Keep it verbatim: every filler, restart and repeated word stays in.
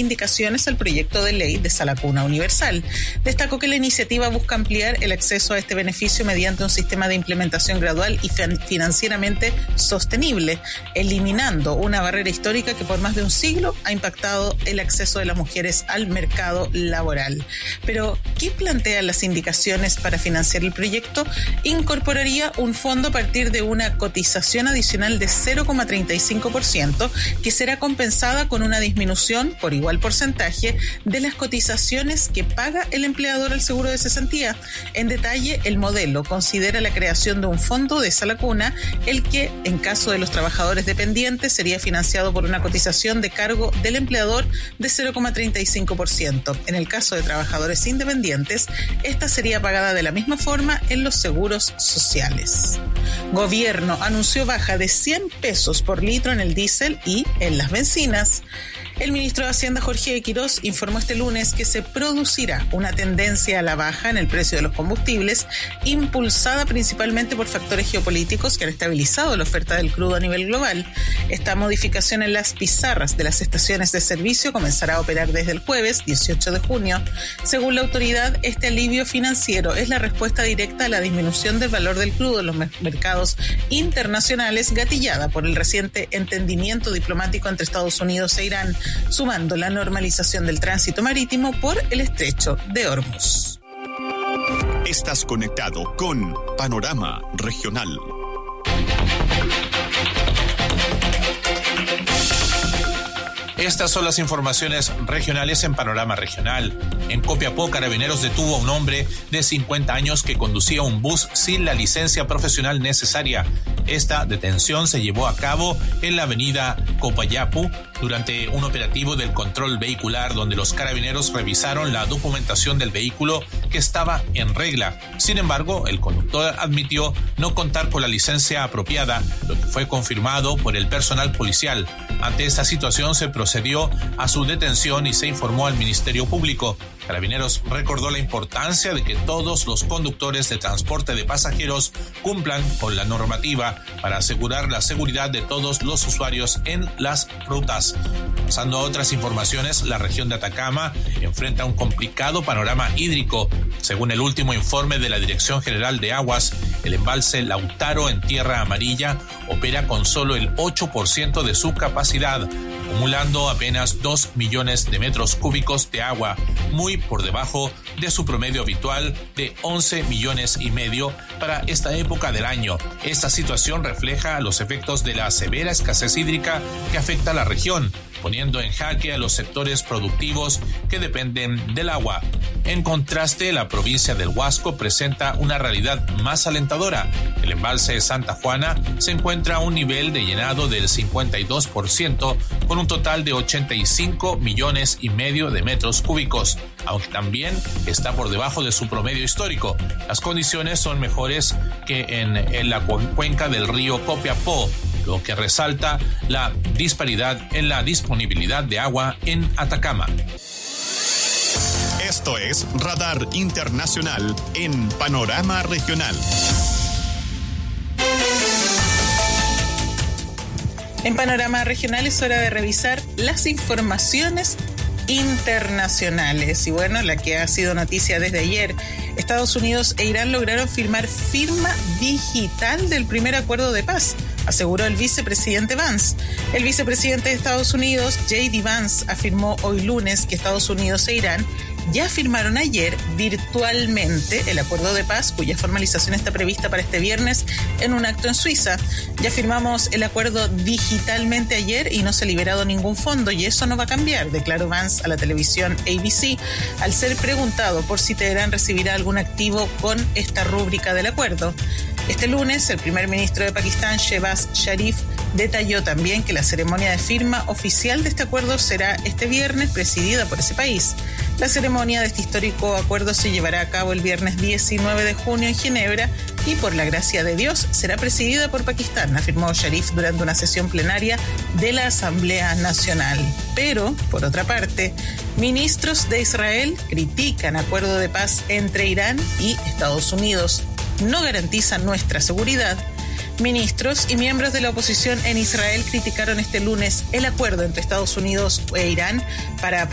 indicaciones al proyecto de ley de Sala Cuna Universal. Destacó que la iniciativa busca ampliar el acceso a este beneficio mediante un sistema de implementación gradual y financieramente sostenible, eliminando una barrera histórica que por más de un siglo ha impactado el acceso de las mujeres al mercado laboral. Pero, ¿qué plantean las indicaciones para financiar el proyecto? Incorporaría un fondo a partir de una cotización adicional de cero coma treinta y cinco por ciento que será compensada con una disminución por igual porcentaje de las cotizaciones que paga el empleador al seguro de cesantía. En detalle, el modelo considera la creación de un fondo de Sala Cuna, el que, en caso de los trabajadores dependientes, sería financiado por una cotización de cargo del empleador de cero coma treinta y cinco por ciento. En el caso de trabajadores independientes, esta sería pagada de la misma forma en los seguros sociales. Gobierno anunció baja de cien pesos por litro en el diésel y en las bencinas. El ministro de Hacienda, Jorge Quirós, informó este lunes que se producirá una tendencia a la baja en el precio de los combustibles, impulsada principalmente por factores geopolíticos que han estabilizado la oferta del crudo a nivel global. Esta modificación en las pizarras de las estaciones de servicio comenzará a operar desde el jueves dieciocho de junio. Según la autoridad, este alivio financiero es la respuesta directa a la disminución del valor del crudo en los mercados internacionales, gatillada por el reciente entendimiento diplomático entre Estados Unidos e Irán, sumando la normalización del tránsito marítimo por el estrecho de Hormuz. Estás conectado con Panorama Regional. Estas son las informaciones regionales en Panorama Regional. En Copiapó, Carabineros detuvo a un hombre de cincuenta años que conducía un bus sin la licencia profesional necesaria. Esta detención se llevó a cabo en la avenida Copayapu durante un operativo del control vehicular donde los carabineros revisaron la documentación del vehículo que estaba en regla. Sin embargo, el conductor admitió no contar con la licencia apropiada, lo que fue confirmado por el personal policial. Ante esta situación se procedió a su detención y se informó al Ministerio Público. Carabineros recordó la importancia de que todos los conductores de transporte de pasajeros cumplan con la normativa para asegurar la seguridad de todos los usuarios en las rutas. Pasando a otras informaciones, la región de Atacama enfrenta un complicado panorama hídrico. Según el último informe de la Dirección General de Aguas, el embalse Lautaro en Tierra Amarilla opera con solo el ocho por ciento de su capacidad, acumulando apenas dos millones de metros cúbicos de agua, muy por debajo de su promedio habitual de once millones y medio para esta época del año. Esta situación refleja los efectos de la severa escasez hídrica que afecta a la región, poniendo en jaque a los sectores productivos que dependen del agua. En contraste, la provincia del Huasco presenta una realidad más alentadora. El embalse de Santa Juana se encuentra a un nivel de llenado del cincuenta y dos por ciento, con un total de ochenta y cinco millones y medio de metros cúbicos, aunque también está por debajo de su promedio histórico. Las condiciones son mejores que en, en la cuenca del río Copiapó, lo que resalta la disparidad en la disponibilidad de agua en Atacama. Esto es Radar Internacional en Panorama Regional. En Panorama Regional es hora de revisar las informaciones internacionales. Y bueno, la que ha sido noticia desde ayer, Estados Unidos e Irán lograron firmar firma digital del primer acuerdo de paz, aseguró el vicepresidente Vance. El vicepresidente de Estados Unidos, J D Vance, afirmó hoy lunes que Estados Unidos e Irán ya firmaron ayer virtualmente el acuerdo de paz, cuya formalización está prevista para este viernes en un acto en Suiza. Ya firmamos el acuerdo digitalmente ayer y no se ha liberado ningún fondo, y eso no va a cambiar, declaró Vance a la televisión A B C, al ser preguntado por si Teherán recibirá algún activo con esta rúbrica del acuerdo. Este lunes, el primer ministro de Pakistán, Shehbaz Sharif, detalló también que la ceremonia de firma oficial de este acuerdo será este viernes, presidida por ese país. La ceremonia de este histórico acuerdo se llevará a cabo el viernes diecinueve de junio en Ginebra y, por la gracia de Dios, será presidida por Pakistán, afirmó Sharif durante una sesión plenaria de la Asamblea Nacional. Pero, por otra parte, ministros de Israel critican acuerdo de paz entre Irán y Estados Unidos. No garantizan nuestra seguridad. Ministros y miembros de la oposición en Israel criticaron este lunes el acuerdo entre Estados Unidos e Irán para